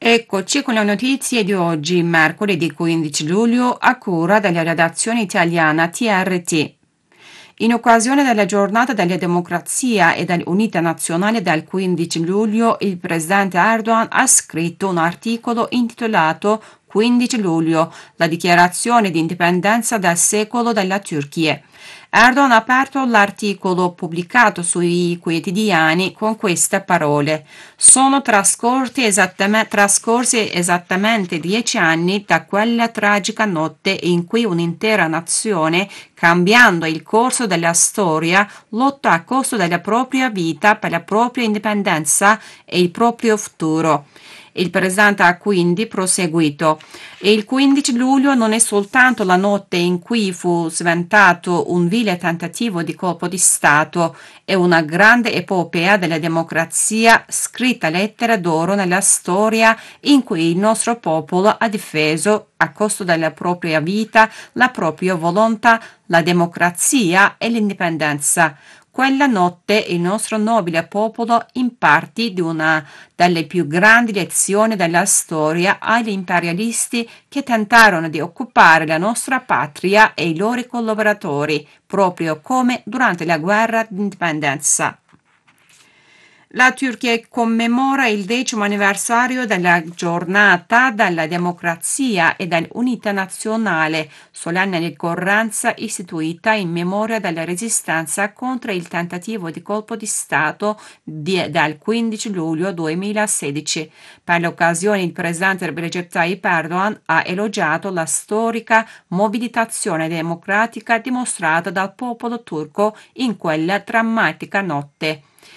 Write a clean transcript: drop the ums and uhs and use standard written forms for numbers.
Eccoci con le notizie di oggi, mercoledì 15 luglio, a cura della redazione italiana TRT. In occasione della giornata della democrazia e dell'unità nazionale del 15 luglio, il presidente Erdogan ha scritto un articolo intitolato 15 luglio, la dichiarazione di indipendenza del secolo della Turchia. Erdogan ha aperto l'articolo pubblicato sui quotidiani con queste parole. Sono trascorsi esattamente 10 anni da quella tragica notte in cui un'intera nazione, cambiando il corso della storia, lotta a costo della propria vita per la propria indipendenza e il proprio futuro. Il presidente ha quindi proseguito. E il 15 luglio non è soltanto la notte in cui fu sventato un vile tentativo di colpo di Stato, è una grande epopea della democrazia, scritta lettera d'oro nella storia in cui il nostro popolo ha difeso, a costo della propria vita, la propria volontà, la democrazia e l'indipendenza. Quella notte il nostro nobile popolo impartì di una delle più grandi lezioni della storia agli imperialisti che tentarono di occupare la nostra patria e i loro collaboratori, proprio come durante la guerra d'indipendenza. La Turchia commemora il 10° anniversario della giornata della democrazia e dell'unità nazionale, solenne ricorrenza istituita in memoria della resistenza contro il tentativo di colpo di Stato del 15 luglio 2016. Per l'occasione il presidente Recep Tayyip Erdogan ha elogiato la storica mobilitazione democratica dimostrata dal popolo turco in quella drammatica notte.